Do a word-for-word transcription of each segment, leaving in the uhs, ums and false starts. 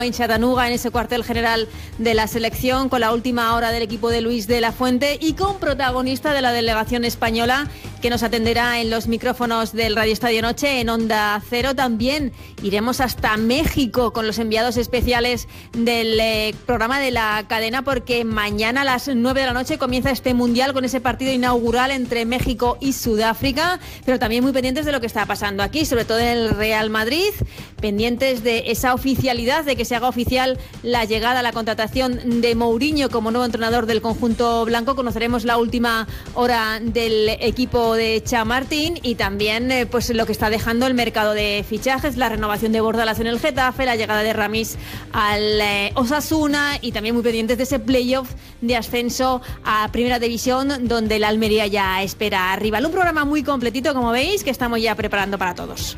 en Chattanooga, en ese cuartel general de la selección, con la última hora del equipo de Luis de la Fuente y con protagonista de la delegación española que nos atenderá en los micrófonos del Radio Estadio Noche en Onda Cero. También iremos hasta México con los enviados especiales del eh, programa de la cadena, porque mañana a las nueve de la noche comienza este Mundial con ese partido inaugural entre México y Sudáfrica, pero también muy pendientes de lo que está pasando aquí, sobre todo en el Real Madrid, pendientes de esa oficialidad, de que se haga oficial la llegada, la contratación de Mourinho como nuevo entrenador del conjunto blanco. Conoceremos la última hora del equipo de Chamartín y también eh, pues lo que está dejando el mercado de fichajes, la renovación de Bordalas en el Getafe, la llegada de Ramis al eh, Osasuna, y también muy pendientes de ese playoff de ascenso a Primera División, donde la Almería ya espera rival. Un programa muy completito, como veis, que estamos ya preparando para todos.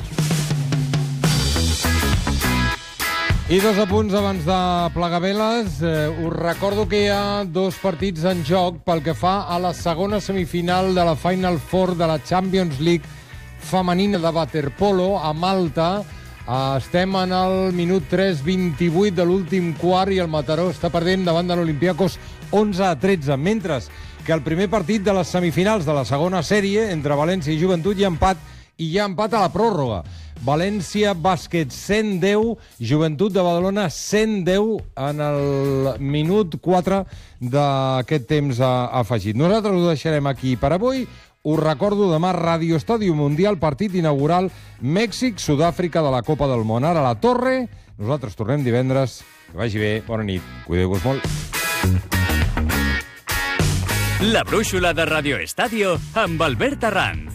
I dos apunts abans de plegar veles. Eh, us recordo que hi ha dos partits en joc pel que fa a la segona semifinal de la Final Four de la Champions League femenina de waterpolo a Malta. Eh, estem en el minut tres vint-i-vuit de l'últim quart i el Mataró està perdent davant de l'Olympiacos onze a tretze, mentre que el primer partit de les semifinals de la segona sèrie entre València i Joventut hi ha empat, i hi ha empat a la pròrroga. València Bàsquet cent deu, Joventut de Badalona cent deu en el minut quatre d'aquest temps afegit. Nosaltres ho deixarem aquí per avui. Us recordo demà Radio Estadio Mundial, partit inaugural Mèxic-Sud-àfrica de la Copa del Món. Ara a la Torre. Nosaltres tornem divendres. Que vagi bé. Bona nit. Cuideu-vos molt. La brúixola de Radio Estadio amb Albert Arranz.